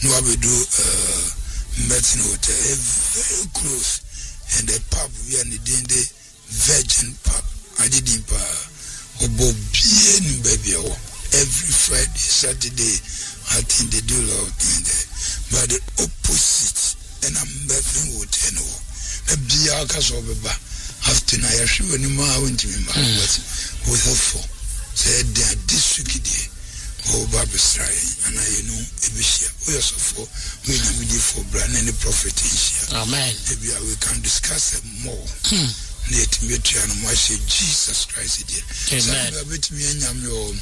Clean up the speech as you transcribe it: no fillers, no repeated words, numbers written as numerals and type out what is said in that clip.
no we do Merton Hotel, very close, and the pub we are in the Virgin Pub. I didn't baby every Friday, Saturday. I think they do a lot of things there. But the opposite, and I'm Merton Hotel. The Biakas over after I assure you, I went to me, but we have for said their district day. Oh, Barbara Stray, and I know Ebishia. We also for we need for brand and the prophet in here. Amen. Maybe we can discuss it more. Let me try and say Jesus Christ. Amen. So, me and